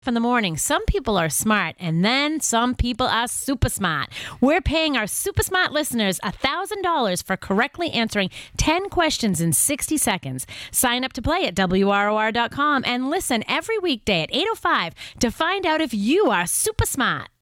in the morning. Some people are smart, and then some people are super smart. We're paying our super smart listeners $1,000 for correctly answering 10 questions in 60 seconds. Sign up to play at WROR.com and listen every weekday at 8:05 to find out if you are super smart.